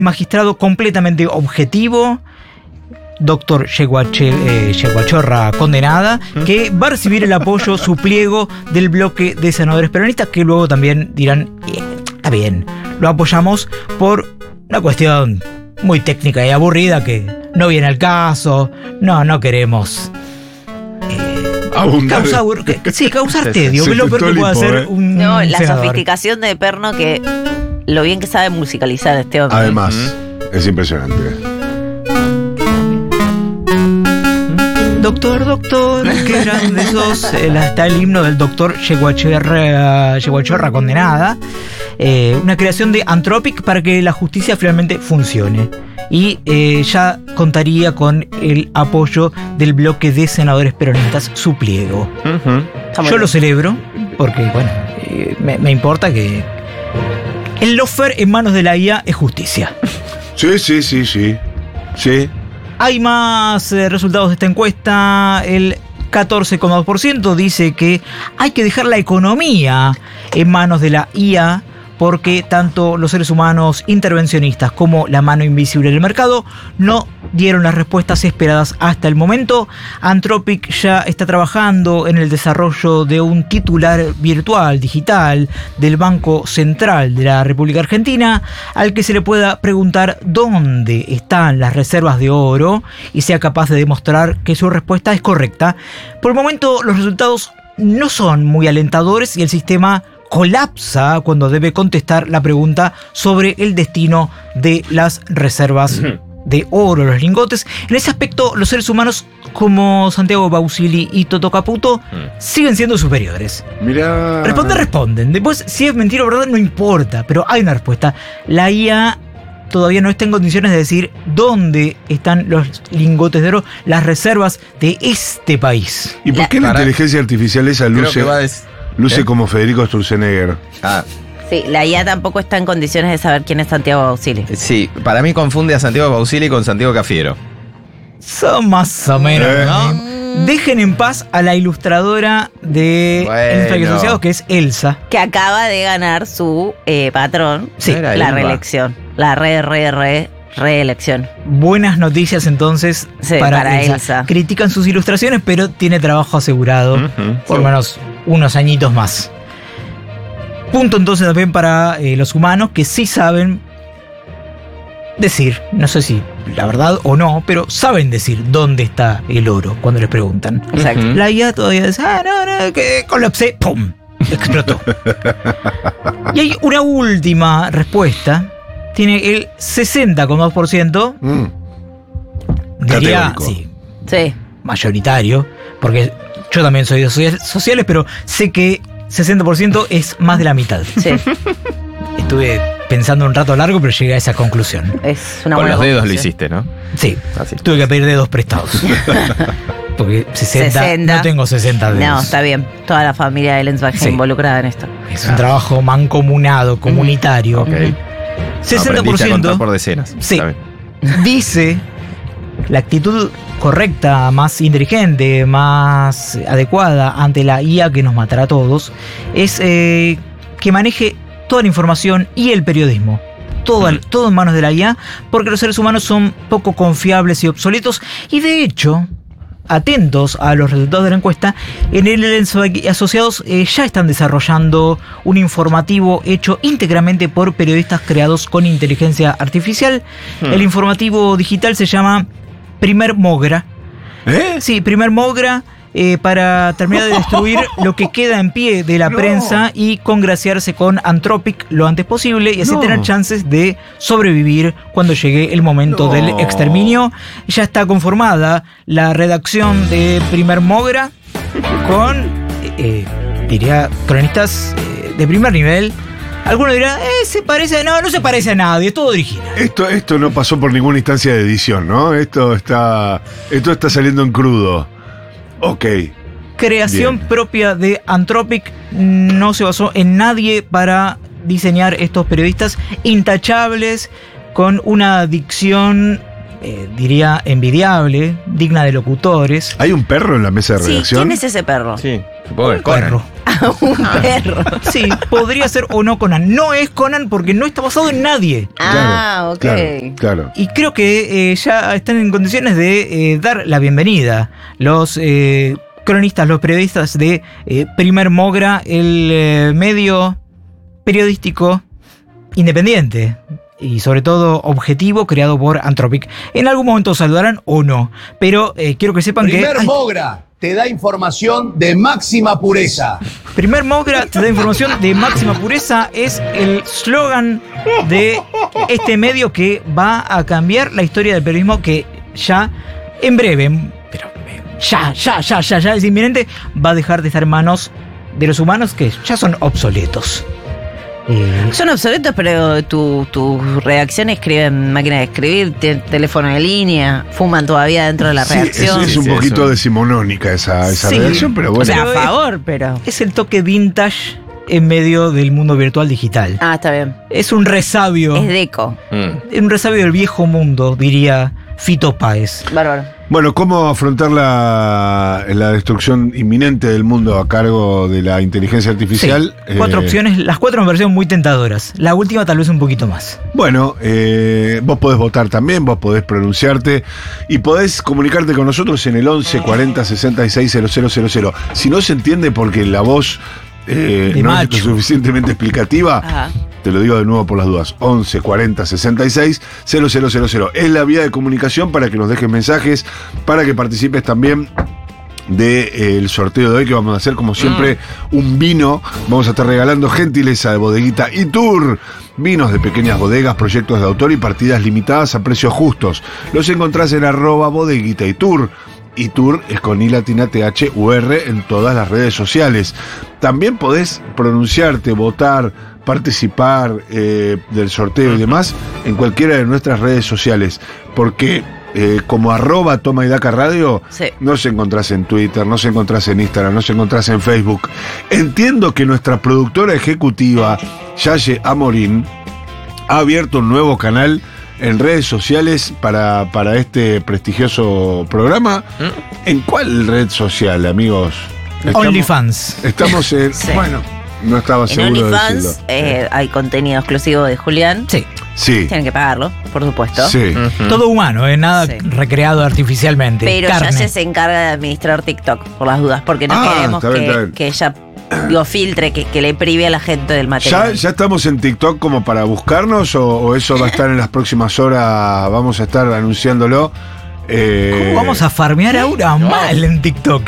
magistrado completamente objetivo, doctor Yeguachorra Condenada, que va a recibir el apoyo, su pliego del bloque de senadores peronistas, que luego también dirán, está bien, lo apoyamos por una cuestión muy técnica y aburrida que no viene al caso, no queremos causar tedio, que es lo peor que puede hacer un No, la senador. sofisticación de Perno, que lo bien que sabe musicalizar este hombre. Además, es impresionante. Doctor, qué grande sos. Está el himno del doctor Yeguachorra Condenada. Una creación de Anthropic para que la justicia finalmente funcione. Y ya contaría con el apoyo del bloque de senadores peronistas, su pliego. Yo lo celebro, porque, bueno, me importa que el lawfare en manos de la IA es justicia. Sí. Hay más resultados de esta encuesta. El 14,2% dice que hay que dejar la economía en manos de la IA, porque tanto los seres humanos intervencionistas como la mano invisible del mercado no dieron las respuestas esperadas hasta el momento. Anthropic ya está trabajando en el desarrollo de un titular virtual, digital, del Banco Central de la República Argentina, al que se le pueda preguntar dónde están las reservas de oro y sea capaz de demostrar que su respuesta es correcta. Por el momento, los resultados no son muy alentadores y el sistema colapsa cuando debe contestar la pregunta sobre el destino de las reservas de oro, los lingotes. En ese aspecto, los seres humanos como Santiago Bausili y Toto Caputo siguen siendo superiores. Mirá. Responden. Después, si es mentira o verdad, no importa, pero hay una respuesta. La IA todavía no está en condiciones de decir dónde están los lingotes de oro, las reservas de este país. ¿Y por qué la inteligencia artificial esa luce como Federico Sturzenegger? Sí, la IA tampoco está en condiciones de saber quién es Santiago Bausili. Sí, para mí confunde a Santiago Bausili con Santiago Cafiero. Son más o menos, ¿no? Dejen en paz a la ilustradora de Infracciones Asociados, que es Elsa. Que acaba de ganar su patrón, la reelección. La reelección. Buenas noticias entonces para Elsa. Critican sus ilustraciones, pero tiene trabajo asegurado por lo menos unos añitos más. Punto entonces también para los humanos que sí saben decir, no sé si la verdad o no, pero saben decir dónde está el oro cuando les preguntan. Exacto. La IA todavía dice, no, que colapsé, ¡pum! Explotó. Y hay una última respuesta. Tiene el 60,2%. Diría, sí, mayoritario, porque yo también soy de sociales, pero sé que 60% es más de la mitad. Sí. Estuve pensando un rato largo, pero llegué a esa conclusión. Es una Con buena los dedos conclusión. lo hiciste, ¿no? Sí, Así. tuve que pedir dedos prestados. Porque 60, no tengo 60 dedos. No, está bien. Toda la familia de Lensbach está involucrada en esto. Es un trabajo mancomunado, comunitario. Ok. 60% Aprendiste a contar por decenas. Sí. Está bien. Dice la actitud correcta, más inteligente, más adecuada ante la IA que nos matará a todos, es que maneje toda la información y el periodismo. Todo en manos de la IA, porque los seres humanos son poco confiables y obsoletos. Y de hecho, atentos a los resultados de la encuesta, en el Lensbach y Asociados ya están desarrollando un informativo hecho íntegramente por periodistas creados con inteligencia artificial. El informativo digital se llama Primer Mogra. Sí, Primer Mogra, para terminar de destruir lo que queda en pie de la prensa y congraciarse con Anthropic lo antes posible y así tener chances de sobrevivir cuando llegue el momento del exterminio. Ya está conformada la redacción de Primer Mogra con, diría, cronistas de primer nivel. Algunos dirán, se parece, no se parece a nadie, es todo original. Esto no pasó por ninguna instancia de edición, ¿no? Esto está saliendo en crudo. Ok. Creación propia de Anthropic, no se basó en nadie para diseñar estos periodistas intachables, con una dicción, diría, envidiable, digna de locutores. ¿Hay un perro en la mesa de redacción? Sí, ¿quién es ese perro? Sí, supongo que es Conan. Perro. A un perro. Sí, podría ser o no Conan. No es Conan porque no está basado en nadie. Ah, ok. Claro. Y creo que ya están en condiciones de dar la bienvenida los cronistas, los periodistas de Primer Mogra, el medio periodístico independiente y sobre todo objetivo creado por Anthropic. En algún momento saludarán o no, pero quiero que sepan Primer Mogra te da información de máxima pureza. Primer Mogra te da información de máxima pureza es el slogan de este medio que va a cambiar la historia del periodismo, que ya en breve, pero ya es inminente, va a dejar de estar en manos de los humanos que ya son obsoletos. Son obsoletos, pero tu redacción escriben máquina de escribir, teléfono de línea, fuman todavía dentro de la redacción. Es un poquito decimonónica esa redacción, pero bueno. O sea, a favor, pero... Es el toque vintage en medio del mundo virtual digital. Ah, está bien. Es un resabio. Es deco. Un resabio del viejo mundo, diría Fito Páez. Bárbaro. Bueno, ¿cómo afrontar la destrucción inminente del mundo a cargo de la inteligencia artificial? Sí, 4 opciones, las 4 me parecieron muy tentadoras. La última tal vez un poquito más. Bueno, vos podés votar también, vos podés pronunciarte y podés comunicarte con nosotros en el 11 40 66 000. Si no se entiende porque la voz no es lo suficientemente explicativa, Ajá. Te lo digo de nuevo por las dudas. 11 40 66 000. Es la vía de comunicación para que nos dejes mensajes, para que participes también del sorteo de hoy, que vamos a hacer como siempre un vino. Vamos a estar regalando gentileza de Bodeguita y Tour. Vinos de pequeñas bodegas, proyectos de autor y partidas limitadas a precios justos. Los encontrás en @Bodeguita y Tour. Y Tour es con I latina THUR en todas las redes sociales. También podés pronunciarte, votar, participar del sorteo y demás en cualquiera de nuestras redes sociales. Porque como @Toma y Daca Radio, sí, nos encontrás en Twitter, nos encontrás en Instagram, nos encontrás en Facebook. Entiendo que nuestra productora ejecutiva, Yaye Amorín, ha abierto un nuevo canal en redes sociales para este prestigioso programa. ¿En cuál red social, amigos? OnlyFans. Estamos en... Sí. Bueno, no estaba En seguro de OnlyFans decirlo. hay contenido exclusivo de Julián. Sí. Sí. Tienen que pagarlo, por supuesto. Sí. Todo humano, nada Sí. recreado artificialmente. Pero carne. ya se encarga de administrar TikTok, por las dudas, porque no queremos está bien. que ella filtre, que le prive a la gente del material. ¿Ya estamos en TikTok como para buscarnos o eso va a estar en las próximas horas? Vamos a estar anunciándolo. ¿Cómo vamos a farmear ahora mal en TikTok,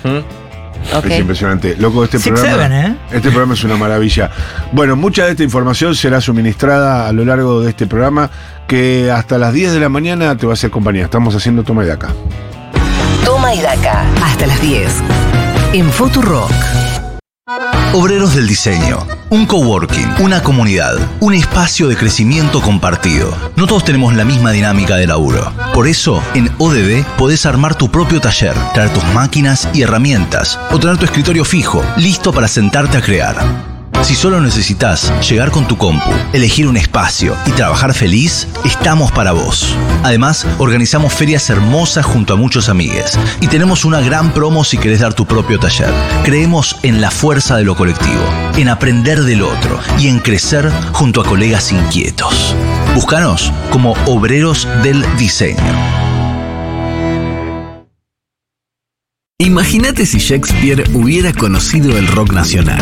Ok. Es impresionante. Loco, este 6-7, programa. Este programa es una maravilla. Bueno, mucha de esta información será suministrada a lo largo de este programa, que hasta las 10 de la mañana te va a hacer compañía. Estamos haciendo Toma y Daca. Toma y Daca. Hasta las 10. En Futurock. Obreros del diseño, un coworking, una comunidad, un espacio de crecimiento compartido. No todos tenemos la misma dinámica de laburo. Por eso, en ODB podés armar tu propio taller, traer tus máquinas y herramientas, o tener tu escritorio fijo, listo para sentarte a crear. Si solo necesitas llegar con tu compu, elegir un espacio y trabajar feliz, estamos para vos. Además, organizamos ferias hermosas junto a muchos amigues y tenemos una gran promo si querés dar tu propio taller. Creemos en la fuerza de lo colectivo, en aprender del otro y en crecer junto a colegas inquietos. Búscanos como Obreros del Diseño. Imagínate si Shakespeare hubiera conocido el rock nacional.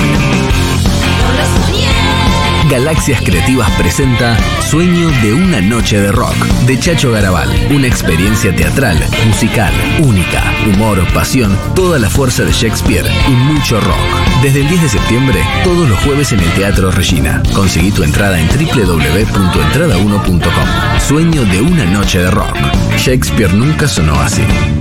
Galaxias Creativas presenta Sueño de una noche de rock, de Chacho Garabal. Una experiencia teatral, musical, única, humor, pasión, toda la fuerza de Shakespeare y mucho rock. Desde el 10 de septiembre, todos los jueves en el Teatro Regina. Conseguí tu entrada en www.entrada1.com. Sueño de una noche de rock. Shakespeare nunca sonó así.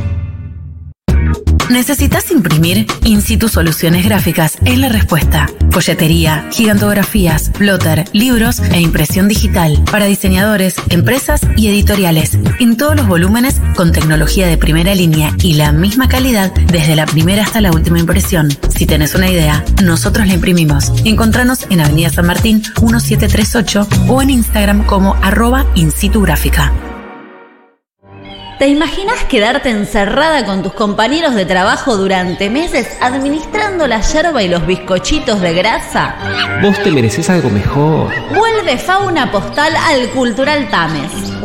¿Necesitas imprimir? In Situ Soluciones Gráficas es la respuesta. Folletería, gigantografías, plotter, libros e impresión digital para diseñadores, empresas y editoriales. En todos los volúmenes con tecnología de primera línea y la misma calidad desde la primera hasta la última impresión. Si tenés una idea, nosotros la imprimimos. Encontranos en Avenida San Martín 1738 o en Instagram como @insitugráfica. ¿Te imaginas quedarte encerrada con tus compañeros de trabajo durante meses administrando la yerba y los bizcochitos de grasa? Vos te mereces algo mejor. Vuelve Fauna Postal al Cultural Tames.